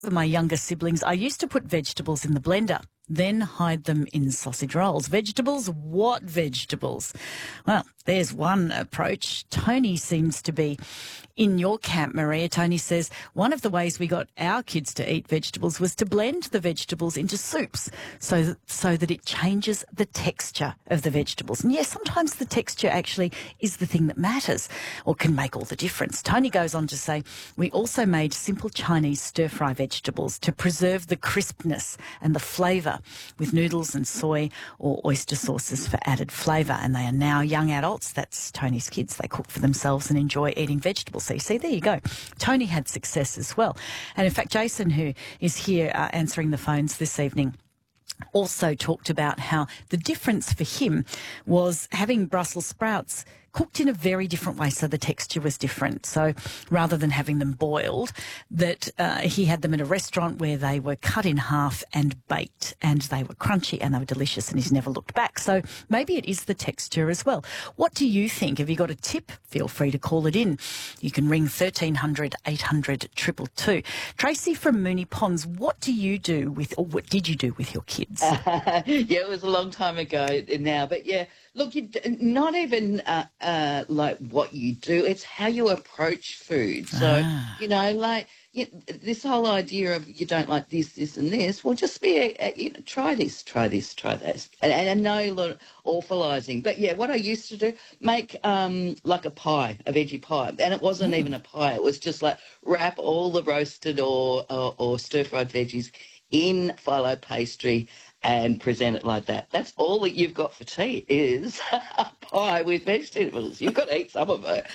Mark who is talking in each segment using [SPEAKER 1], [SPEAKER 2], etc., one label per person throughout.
[SPEAKER 1] For my younger siblings, I used to put vegetables in the blender, then hide them in sausage rolls. Vegetables? What vegetables? Well, there's one approach. Tony seems to be in your camp, Maria. Tony says one of the ways we got our kids to eat vegetables was to blend the vegetables into soups so that it changes the texture of the vegetables. And yes, sometimes the texture actually is the thing that matters or can make all the difference. Tony goes on to say we also made simple Chinese stir-fry vegetables to preserve the crispness and the flavour with noodles and soy or oyster sauces for added flavour. And they are now young adults. That's Tony's kids. They cook for themselves and enjoy eating vegetables. So you see, there you go. Tony had success as well. And in fact, Jason, who is here answering the phones this evening, also talked about how the difference for him was having Brussels sprouts cooked in a very different way, so the texture was different. So rather than having them boiled, that he had them in a restaurant where they were cut in half and baked, and they were crunchy and they were delicious, and he's never looked back. So maybe it is the texture as well. What do you think? Have you got a tip? Feel free to call it in. You can ring 1300 800 222. Tracy from Moonee Ponds, what do you do with, or what did you do with your kids?
[SPEAKER 2] Yeah, it was a long time ago now, but yeah, look, not even like what you do, it's how you approach food. So, this whole idea of you don't like this, this and this, well, just be, try this, try that. And no awfulising. But, yeah, what I used to do, make like a pie, a veggie pie. And it wasn't even a pie. It was just like wrap all the roasted or stir-fried veggies in phyllo pastry and present it like that. That's all that you've got for tea is a pie with vegetables. You've got to eat some of it.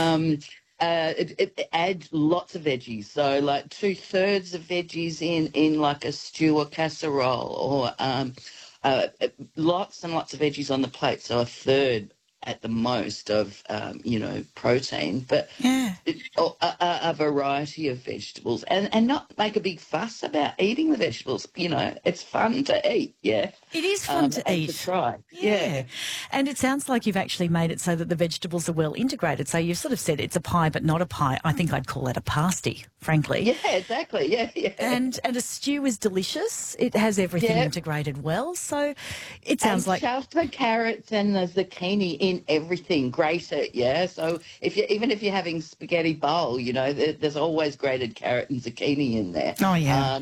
[SPEAKER 2] It adds lots of veggies. So like 2/3 of veggies in like a stew or casserole, or lots and lots of veggies on the plate. So 1/3 at the most of, protein, but a variety of vegetables, and not make a big fuss about eating the vegetables. It's fun to eat, yeah.
[SPEAKER 1] It is fun to eat.
[SPEAKER 2] To try,
[SPEAKER 1] yeah. And it sounds like you've actually made it so that the vegetables are well integrated. So you've sort of said it's a pie but not a pie. I think I'd call it a pasty, frankly.
[SPEAKER 2] Yeah, exactly, yeah.
[SPEAKER 1] And a stew is delicious. It has everything integrated well. So it sounds like...
[SPEAKER 2] Shove the carrots and the zucchini in everything, grate it, yeah. So even if you're having spaghetti bowl, there's always grated carrot and zucchini in there.
[SPEAKER 1] Oh, yeah.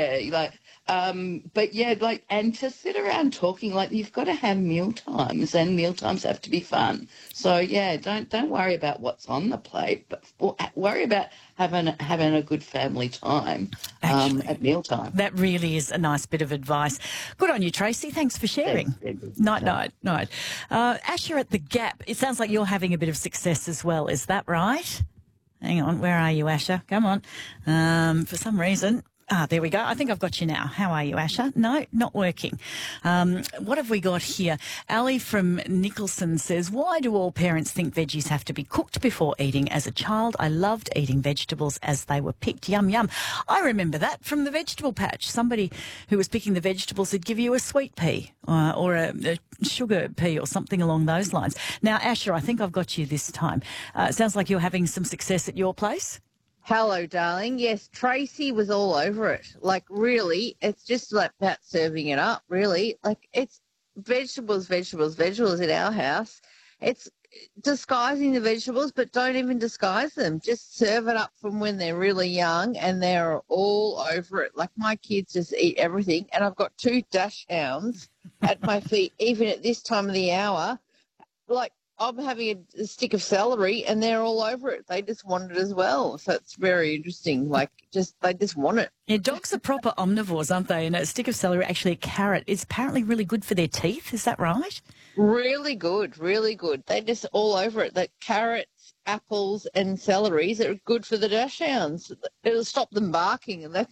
[SPEAKER 2] And to sit around talking, like, you've got to have meal times, and meal times have to be fun. So yeah, don't worry about what's on the plate, but worry about having a good family time at mealtime.
[SPEAKER 1] That really is a nice bit of advice. Good on you, Tracy. Thanks for sharing. Night. Asher at the Gap, it sounds like you're having a bit of success as well. Is that right? Hang on, where are you, Asher? Come on. For some reason... there we go. I think I've got you now. How are you, Asher? No, not working. What have we got here? Ali from Nicholson says, why do all parents think veggies have to be cooked before eating? As a child, I loved eating vegetables as they were picked. Yum, yum. I remember that from the vegetable patch. Somebody who was picking the vegetables would give you a sweet pea or a sugar pea or something along those lines. Now, Asher, I think I've got you this time. It sounds like you're having some success at your place.
[SPEAKER 3] Hello, darling. Yes, Tracy was all over it. Like, really, it's just like about serving it up, really. Like, it's vegetables in our house. It's disguising the vegetables, but don't even disguise them. Just serve it up from when they're really young, and they're all over it. Like, my kids just eat everything, and I've got 2 dash hounds at my feet, even at this time of the hour. Like, I'm having a stick of celery and they're all over it. They just want it as well. So it's very interesting. Like, they just want it.
[SPEAKER 1] Yeah, dogs are proper omnivores, aren't they? And a stick of celery, actually a carrot, is apparently really good for their teeth. Is that right?
[SPEAKER 3] Really good, really good. They're just all over it. The carrots, apples and celeries are good for the dachshunds. It'll stop them barking, and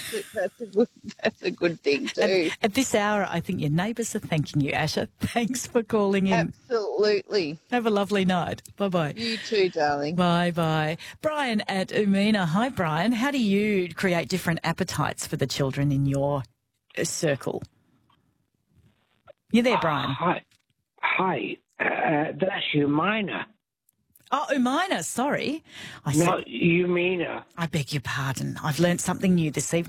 [SPEAKER 3] that's a good thing too.
[SPEAKER 1] At this hour, I think your neighbours are thanking you, Asher. Thanks for calling in.
[SPEAKER 3] Absolutely.
[SPEAKER 1] Have a lovely night. Bye-bye.
[SPEAKER 3] You too, darling.
[SPEAKER 1] Bye-bye. Brian at Umina. Hi, Brian. How do you create different appetites for the children in your circle? You there, Brian?
[SPEAKER 4] Hi. That's Umina.
[SPEAKER 1] Oh, Umina, sorry.
[SPEAKER 4] Not Umina.
[SPEAKER 1] I beg your pardon. I've learnt something new this evening.